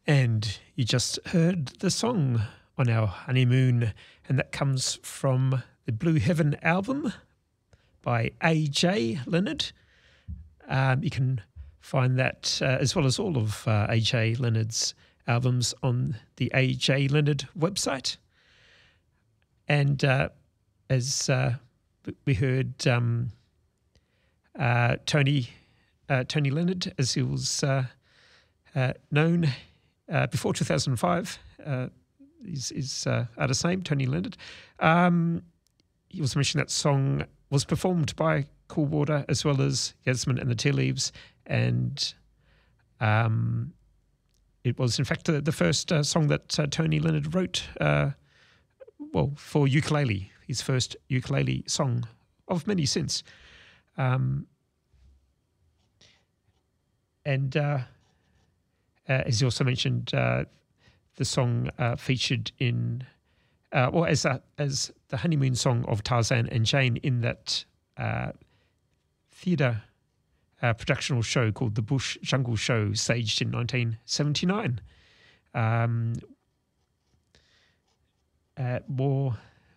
And you just heard the song On Our Honeymoon, and that comes from the Blue Heaven album by A.J. Leonard. You can find that, as well as all of A.J. Leonard's albums, on the A.J. Leonard website. And as we heard Tony Leonard, as he was known before 2005, is artist name, Tony Leonard. He also mentioned that song was performed by Cool Water as well as Yasmin and the Tea Leaves, and it was in fact the first song that Tony Leonard wrote, for ukulele, his first ukulele song of many since. And as he also mentioned, the song featured in, as the honeymoon song of Tarzan and Jane in that theatre productional show called The Bush Jungle Show, staged in 1979. More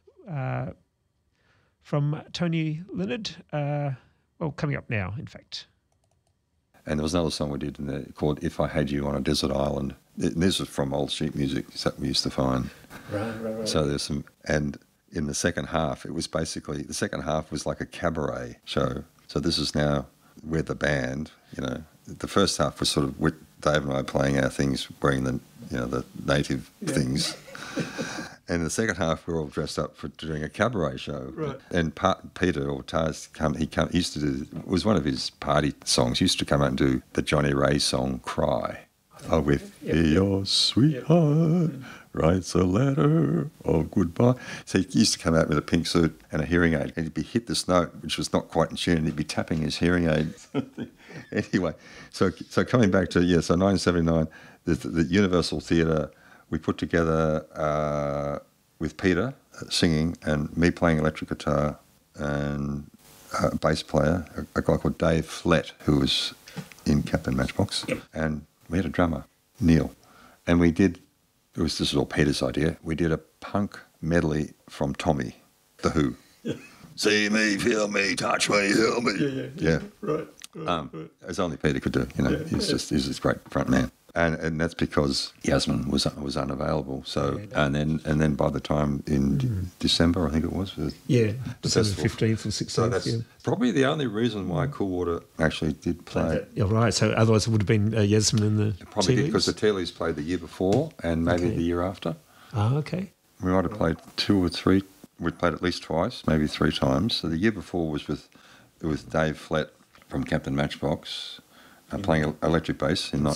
from Tony Leonard, coming up now, in fact. And there was another song we did in there called If I Had You on a Desert Island. This was from old sheet music that we used to find. Right. So there's some, and in the second half, it was basically, the second half was like a cabaret show. So this is now, we're the band, the first half was sort of with Dave and I playing our things, wearing the native things. And in the second half, we were all dressed up for doing a cabaret show. Right. And Peter, or Tars, he used to do, it was one of his party songs. He used to come out and do the Johnny Ray song, Cry. Oh, with your sweetheart writes a letter of goodbye. So he used to come out with a pink suit and a hearing aid, and he'd hit this note, which was not quite in tune, and he'd be tapping his hearing aid. Anyway, so coming back to, so 1979, the Universal Theatre, we put together with Peter singing and me playing electric guitar and a bass player, a guy called Dave Flett, who was in Captain Matchbox, and we had a drummer, Neil. And we did, this is all Peter's idea, we did a punk medley from Tommy, The Who. Yeah. See me, feel me, touch me, heal me. Yeah. Right. As only Peter could do, he's this great front man. And that's because Yasmin was unavailable. So and then by the time in December, I think it was. December 15th or 16th. So that's probably the only reason why Cool Water actually did play. Yeah, right. So otherwise it would have been Yasmin and the probably Tea Leaves? Because the Tea Leaves played the year before and maybe the year after. Oh, okay. We might have played two or three. We played at least twice, maybe three times. So the year before was with Dave Flett from Captain Matchbox. Playing electric bass in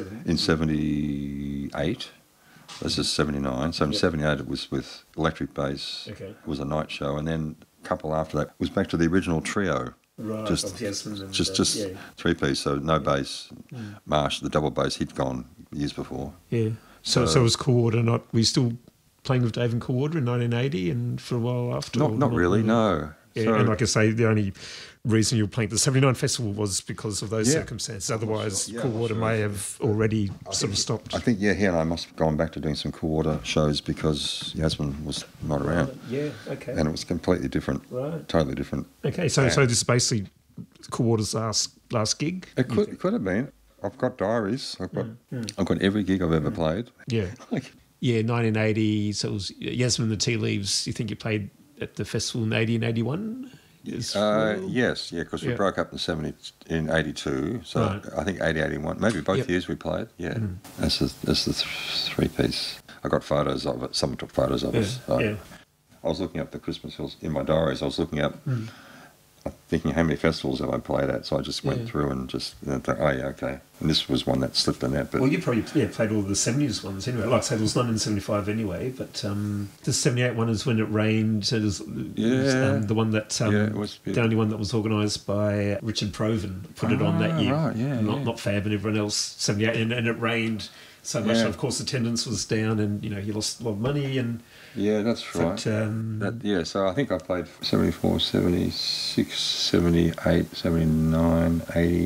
78. This is 79. So in 78 it was with electric bass. Okay. It was a night show, and then a couple after that was back to the original trio. Right. Just three-piece, so no bass. Marsh, the double bass, he'd gone years before. Yeah. So was Cool Water not? Were you still playing with Dave and Cool Water in 1980 and for a while after? Not really, no. Yeah, so, and like I say, the only reason you were playing at the 79 festival was because of those circumstances. Otherwise, Cool Water may have already sort of stopped. I think, he and I must have gone back to doing some Cool Water shows because Yasmin was not around. Okay. And it was completely different, totally different. Okay, so this is basically Cool Water's last gig? It could have been. I've got diaries. I've got every gig I've ever played. Yeah. 1980, so it was Yasmin and the Tea Leaves. You think you played at the festival in 80 and 81? Yes, because we broke up in 82, so I think 80, 81, maybe both years we played, That's the three-piece. I got photos of it, someone took photos of us. I was looking up the Christmas Hills, in my diaries, I was looking up, thinking how many festivals have I played at, so I just went through and just thought, okay. And this was one that slipped in that. But you probably played all the 70s ones anyway. Like I said, it was 1975 anyway, but the 78 one is when it rained. So there's the one that, it was the only one that was organised by Richard Proven, put it on that year. Right, not Fab and everyone else, 78, and it rained so much. And of course, attendance was down and, you lost a lot of money and... Yeah, that's right. So I think I played 74, 76, 78, 79, 80.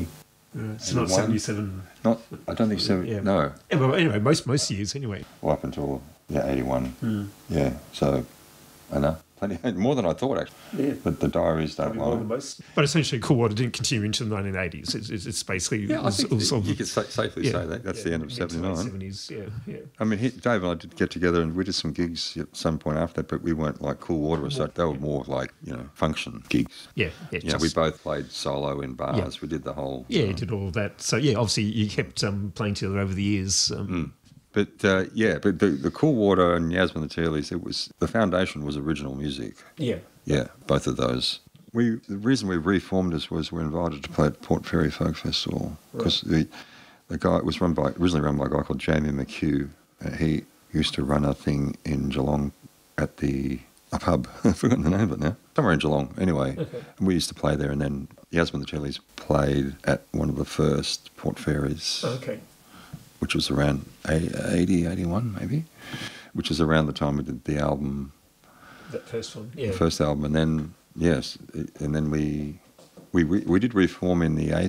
It's not 77. Not, I don't think so. Yeah. No. Yeah, well, anyway, most years anyway. Well, up until 81. Yeah. So I know. Plenty more than I thought, actually. Yeah. But the diaries don't More than lie. most. But essentially, Coolwater didn't continue into the 1980s. It's basically Yeah, I think sort of- you could safely say that. That's the end of 79. 70s, yeah. I mean, Dave and I did get together and we did some gigs at some point after that, but we weren't like Coolwater or so. They were more like, function gigs. Yeah. We both played solo in bars. Yeah. We did the whole... Yeah, you did all of that. So, yeah, obviously you kept playing together over the years. But the Coolwater and Yasmin the Tealies, the foundation was original music. Yeah. Yeah, both of those. The reason we reformed us was we were invited to play at Port Fairy Folk Festival because the guy it was originally run by a guy called Jamie McHugh. He used to run a thing in Geelong at a pub. I've forgotten the name of it now. Somewhere in Geelong, anyway. Okay. And we used to play there, and then Yasmin the Tealies played at one of the first Port Fairies. Okay. Which was around 80, 81 maybe, which is around the time we did the album. That first one, yeah. The first album, and then, and then we did reform in the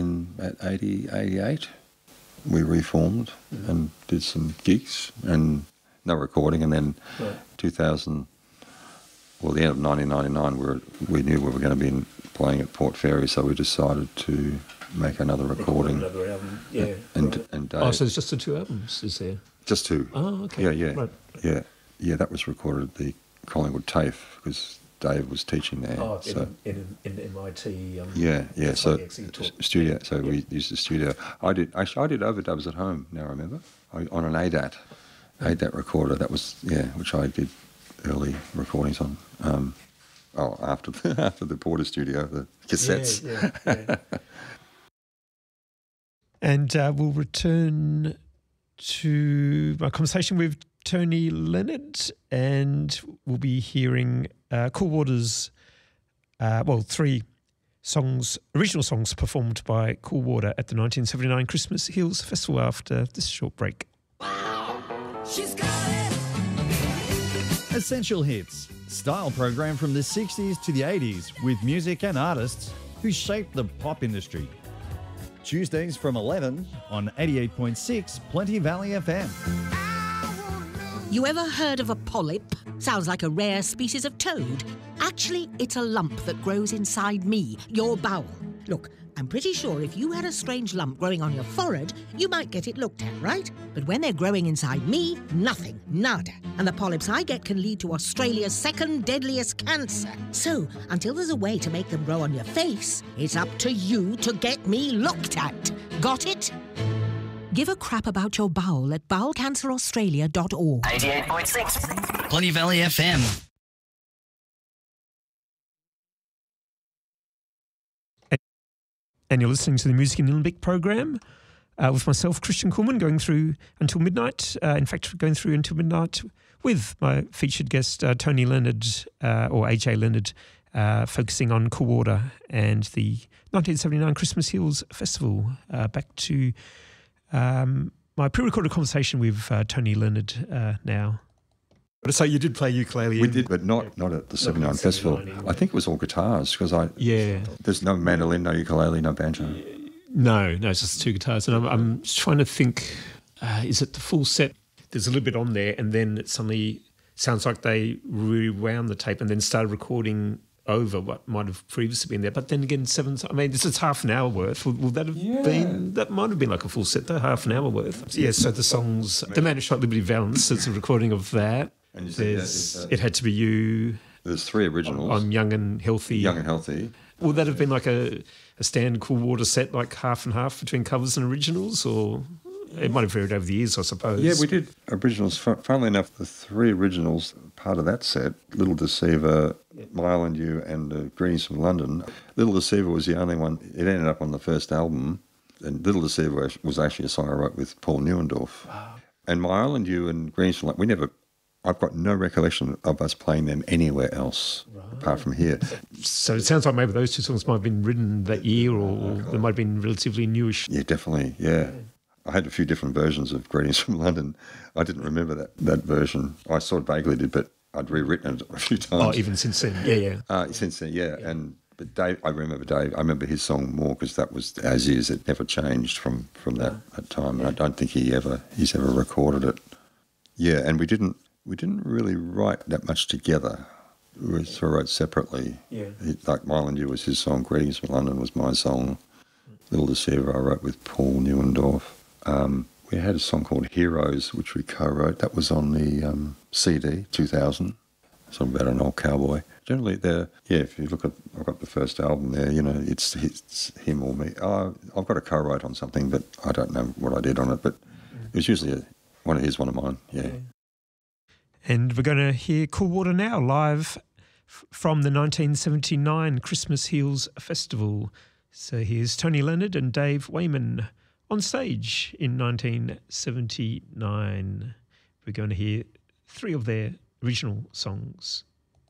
88. We reformed and did some gigs and no recording, and then 2000, the end of 1999, we knew we were going to be playing at Port Fairy, so we decided to make another recording. Another album, yeah. And Dave, so it's just the two albums, is there? just two. Oh, okay. Yeah. Right. Yeah, that was recorded at the Collingwood TAFE because Dave was teaching there. Oh, so in MIT. yeah. that's So why he actually taught. studio. So we used the studio. I did overdubs at home. Now I remember on an ADAT recorder. That was which I did early recordings on. After the Porter studio, the cassettes. Yeah. And we'll return to my conversation with Tony Leonard, and we'll be hearing Coolwater's, 3 songs, original songs performed by Coolwater at the 1979 Christmas Hills Festival after this short break. She's got it. Essential Hits, style program from the 60s to the 80s with music and artists who shaped the pop industry. Tuesdays from 11 on 88.6 Plenty Valley FM. You ever heard of a polyp? Sounds like a rare species of toad. Actually, it's a lump that grows inside me, your bowel. Look, I'm pretty sure if you had a strange lump growing on your forehead, you might get it looked at, right? But when they're growing inside me, nothing, nada. And the polyps I get can lead to Australia's second deadliest cancer. So, until there's a way to make them grow on your face, it's up to you to get me looked at. Got it? Give a crap about your bowel at bowelcanceraustralia.org. 88.6 Plenty Valley FM. And you're listening to the Music in Nillumbik program with myself, Christian Kuhlmann, going through until midnight. In fact, going through until midnight with my featured guest, Tony Leonard, or AJ Leonard, focusing on Coolwater and the 1979 Christmas Hills Festival. Back to my pre-recorded conversation with Tony Leonard now. So you did play ukulele? We did, but not at the 79 festival. I think it was all guitars because there's no mandolin, no ukulele, no banjo. No, it's just 2 guitars. And I'm just trying to think, is it the full set? There's a little bit on there, and then it suddenly sounds like they rewound the tape and then started recording over what might have previously been there. But then again, this is half an hour worth. Will that have been, that might have been like a full set though, half an hour worth. Yeah, so the songs, The Man Who Shot Liberty Valance, it's a recording of that. And There's It Had to Be You. There's 3 originals. I'm Young and Healthy. Young and Healthy. Would that have been like a standard Coolwater set, like half and half between covers and originals, or it might have varied over the years, I suppose? Yeah, we did originals. Funnily enough, the 3 originals, part of that set, Little Deceiver, My Island You, and Greetings from London. Little Deceiver was the only one. It ended up on the first album, and Little Deceiver was actually a song I wrote with Paul Neuendorf. Wow. And My Island You and Greetings from London, I've got no recollection of us playing them anywhere else apart from here. So it sounds like maybe those 2 songs might have been written that year, or they might have been relatively newish. Yeah, definitely, yeah. I had a few different versions of Greetings from London. I didn't remember that version. I sort of vaguely did, but I'd rewritten it a few times. Oh, even since then, yeah. Since then, yeah. And But Dave, I remember his song more because that was as is. It never changed from that time. And I don't think he's ever recorded it. Yeah, and we didn't really write that much together. We sort of wrote separately. Yeah. Like Myland You was his song, Greetings from London was my song. Little Deceiver I wrote with Paul Neuendorf. We had a song called Heroes, which we co-wrote. That was on the CD, 2000. Sort of about an old cowboy. Generally, if you look at, I've got the first album there, it's him or me. I've got a co-write on something, but I don't know what I did on it, but it was usually one of his, one of mine, yeah. And we're going to hear Cool Water now, live from the 1979 Christmas Hills Festival. So here's Tony Leonard and Dave Wayman on stage in 1979. We're going to hear 3 of their original songs.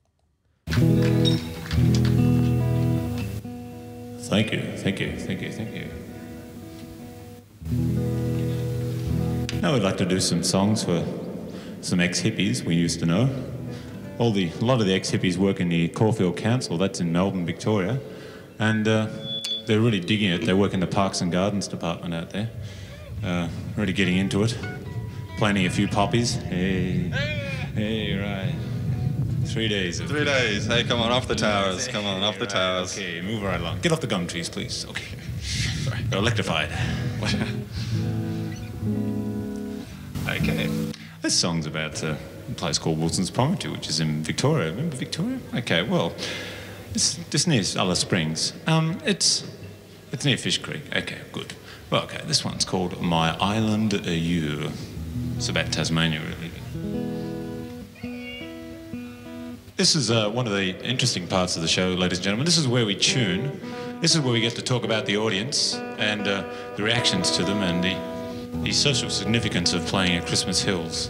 Thank you. Now we'd like to do some songs for some ex-hippies we used to know. A lot of the ex-hippies work in the Caulfield Council, that's in Melbourne, Victoria, and they're really digging it. They work in the Parks and Gardens department out there, really getting into it, planting a few poppies. Hey, right. 3 days. 3 days. Hey, come on, off the towers. Come on, off the towers. Okay, move right along. Get off the gum trees, please. Okay. Sorry. They're electrified. Okay. This song's about a place called Wilson's Promontory, which is in Victoria. Remember Victoria? Okay, well, it's near Alice Springs. It's near Fish Creek. Okay, good. Well, okay, this one's called My Island You. It's about Tasmania, really. This is one of the interesting parts of the show, ladies and gentlemen. This is where we tune. This is where we get to talk about the audience and the reactions to them and the social significance of playing at Christmas Hills.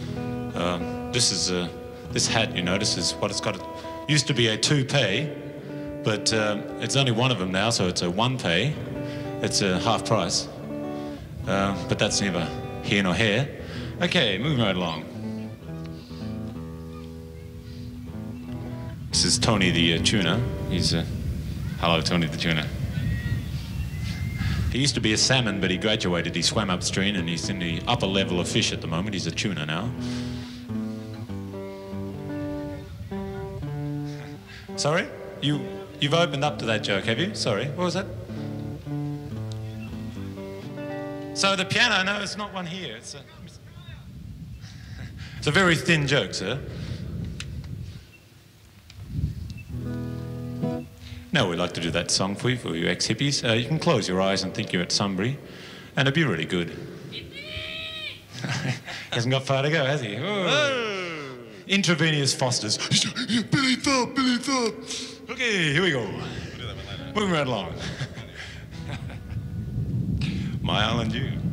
This hat, you notice, is what it's got. It used to be a 2-pay, but it's only one of them now, so it's a 1-pay. It's a half price. But that's neither here nor here. Okay, moving right along. This is Tony the Tuna. Hello, Tony the Tuna. He used to be a salmon, but he graduated. He swam upstream, and he's in the upper level of fish at the moment. He's a tuna now. Sorry? You've opened up to that joke, have you? Sorry, what was that? So the piano, no, it's not one here. It's a very thin joke, sir. Now we'd like to do that song for you ex-hippies. You can close your eyes and think you're at Sunbury, and it'd be really good. He hasn't got far to go, has he? Oh. Intravenous Fosters. Billy Thorpe. Okay, here we go. Moving right along. My Island You.